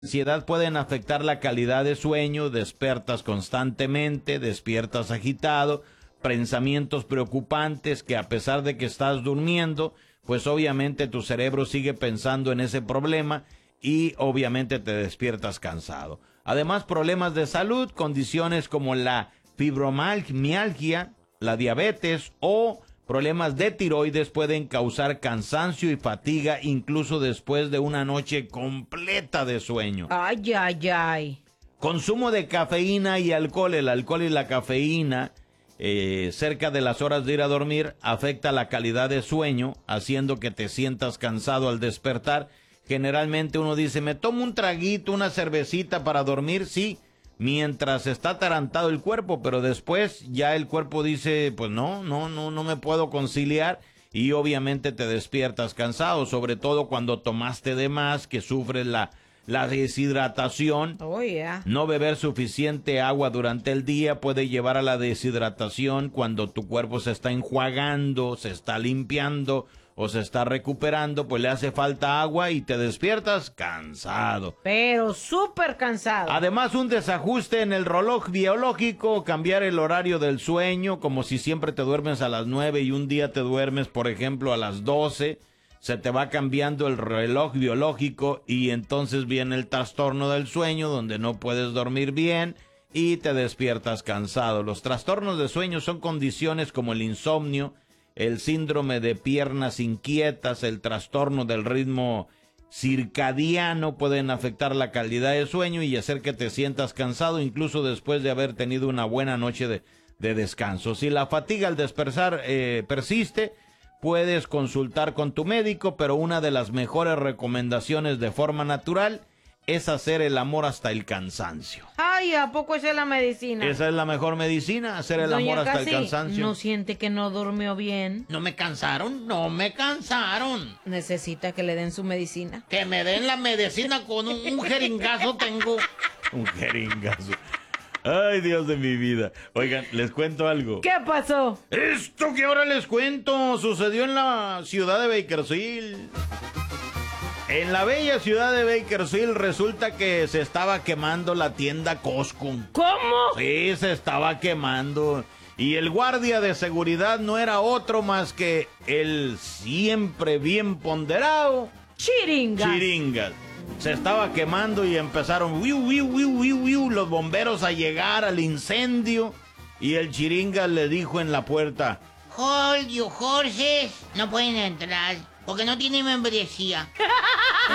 Ansiedad pueden afectar la calidad de sueño, despiertas constantemente, despiertas agitado, pensamientos preocupantes que a pesar de que estás durmiendo, pues obviamente tu cerebro sigue pensando en ese problema y obviamente te despiertas cansado. Además, problemas de salud, condiciones como la fibromialgia, la diabetes o problemas de tiroides pueden causar cansancio y fatiga incluso después de una noche completa de sueño. Ay, ay, ay. Consumo de cafeína y alcohol. El alcohol y la cafeína cerca de las horas de ir a dormir afecta la calidad de sueño, haciendo que te sientas cansado al despertar. Generalmente uno dice, me tomo un traguito, una cervecita para dormir, sí, mientras está atarantado el cuerpo, pero después ya el cuerpo dice, pues no me puedo conciliar y obviamente te despiertas cansado, sobre todo cuando tomaste de más, que sufres la deshidratación. Oh, yeah. No beber suficiente agua durante el día puede llevar a la deshidratación cuando tu cuerpo se está enjuagando, se está limpiando o se está recuperando, pues le hace falta agua y te despiertas cansado. Pero súper cansado. Además, un desajuste en el reloj biológico, cambiar el horario del sueño, como si siempre te duermes a las 9 y un día te duermes, por ejemplo, a las 12, se te va cambiando el reloj biológico y entonces viene el trastorno del sueño donde no puedes dormir bien y te despiertas cansado. Los trastornos de sueño son condiciones como el insomnio, el síndrome de piernas inquietas, el trastorno del ritmo circadiano pueden afectar la calidad de sueño y hacer que te sientas cansado incluso después de haber tenido una buena noche de descanso. Si la fatiga al despertar persiste, puedes consultar con tu médico, pero una de las mejores recomendaciones de forma natural es hacer el amor hasta el cansancio. Ay, ¿a poco esa es la medicina? Esa es la mejor medicina, hacer el amor hasta el cansancio. ¿No siente que no durmió bien? ¿No me cansaron? No me cansaron. ¿Necesita que le den su medicina? Que me den la medicina con un jeringazo tengo. Un jeringazo. Ay, Dios de mi vida. Oigan, les cuento algo. ¿Qué pasó? Esto que ahora les cuento sucedió en la ciudad de Bakersfield. En la bella ciudad de Bakersfield resulta que se estaba quemando la tienda Costco. ¿Cómo? Sí, se estaba quemando. Y el guardia de seguridad no era otro más que el siempre bien ponderado Chiringas. Se estaba quemando y empezaron los bomberos a llegar al incendio. Y el Chiringas le dijo en la puerta, Hold your horses. No pueden entrar porque no tienen membresía.